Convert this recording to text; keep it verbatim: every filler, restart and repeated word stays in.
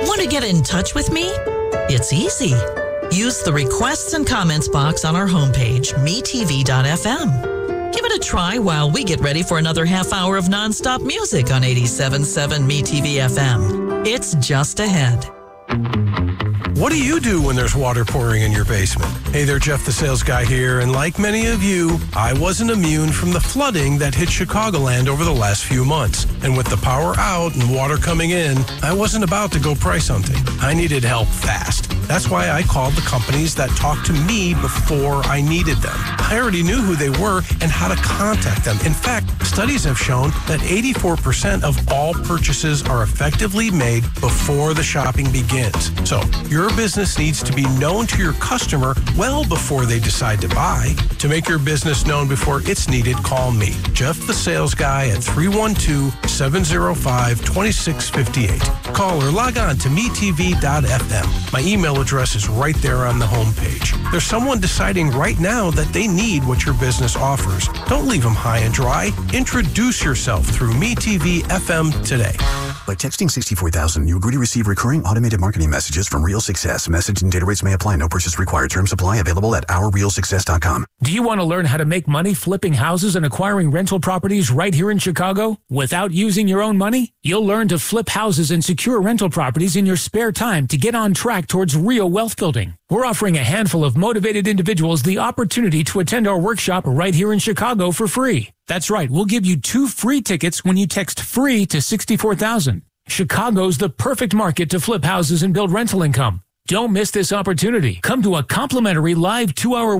Want to get in touch with me? It's easy. Use the requests and comments box on our homepage, me t v dot f m. Give it a try while we get ready for another half hour of nonstop music on eighty-seven point seven Me T V F M. It's just ahead. What do you do when there's water pouring in your basement? Hey there, Jeff the Sales Guy here, and like many of you, I wasn't immune from the flooding that hit Chicagoland over the last few months. And with the power out and water coming in, I wasn't about to go price hunting. I needed help fast. That's why I called the companies that talked to me before I needed them. I already knew who they were and how to contact them. In fact, studies have shown that eighty-four percent of all purchases are effectively made before the shopping begins. So your business needs to be known to your customer well before they decide to buy. To make your business known before it's needed, call me, Jeff the Sales Guy, at three one two, seven zero five, two six five eight. Call or log on to me t v dot f m. My email address is right there on the homepage. There's someone deciding right now that they need what your business offers. Don't leave them high and dry. Introduce yourself through me t v f m today. By texting sixty-four thousand, you agree to receive recurring automated marketing messages from Real Success. Message and data rates may apply. No purchase required. Terms apply. Available at our real success dot com. Do you want to learn how to make money flipping houses and acquiring rental properties right here in Chicago without using your own money? You'll learn to flip houses and secure rental properties in your spare time to get on track towards real wealth building. We're offering a handful of motivated individuals the opportunity to attend our workshop right here in Chicago for free. That's right. We'll give you two free tickets when you text FREE to sixty-four thousand. Chicago's the perfect market to flip houses and build rental income. Don't miss this opportunity. Come to a complimentary live two-hour